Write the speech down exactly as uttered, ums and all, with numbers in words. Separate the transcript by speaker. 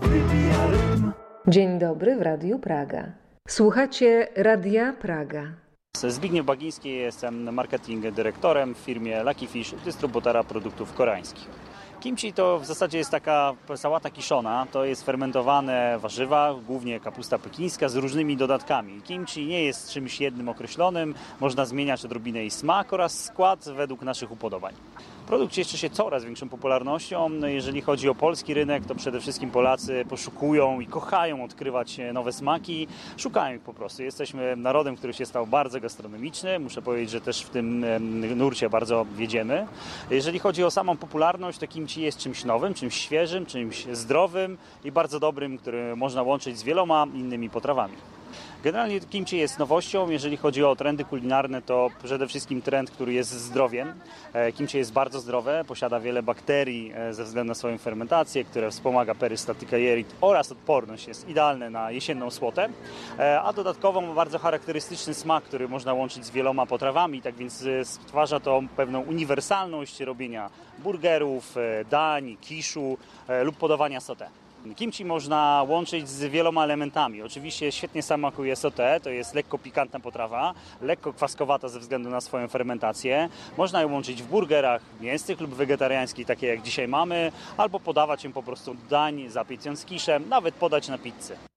Speaker 1: Dzień dobry w Radiu Praga. Słuchacie Radia Praga.
Speaker 2: Zbigniew Bagiński, jestem marketing dyrektorem w firmie Lucky Fish, dystrybutora produktów koreańskich. Kimchi to w zasadzie jest taka sałata kiszona, to jest fermentowane warzywa, głównie kapusta pekińska z różnymi dodatkami. Kimchi nie jest czymś jednym określonym, można zmieniać odrobinę jej smak oraz skład według naszych upodobań. Produkt cieszy się coraz większą popularnością. Jeżeli chodzi o polski rynek, to przede wszystkim Polacy poszukują i kochają odkrywać nowe smaki. Szukają ich po prostu. Jesteśmy narodem, który się stał bardzo gastronomiczny. Muszę powiedzieć, że też w tym nurcie bardzo wiedziemy. Jeżeli chodzi o samą popularność, to kimchi jest czymś nowym, czymś świeżym, czymś zdrowym i bardzo dobrym, który można łączyć z wieloma innymi potrawami. Generalnie kimchi jest nowością. Jeżeli chodzi o trendy kulinarne, to przede wszystkim trend, który jest zdrowiem. Kimchi jest bardzo zdrowe, posiada wiele bakterii ze względu na swoją fermentację, która wspomaga perystatykę jelit oraz odporność. Jest idealne na jesienną słotę, a dodatkowo ma bardzo charakterystyczny smak, który można łączyć z wieloma potrawami, tak więc stwarza to pewną uniwersalność robienia burgerów, dań, kiszu lub podawania sauté. Kimchi można łączyć z wieloma elementami. Oczywiście świetnie smakuje sauté, to jest lekko pikantna potrawa, lekko kwaskowata ze względu na swoją fermentację. Można ją łączyć w burgerach mięsnych lub wegetariańskich, takie jak dzisiaj mamy, albo podawać ją po prostu do dań, zapiec ją z kiszem, nawet podać na pizzę.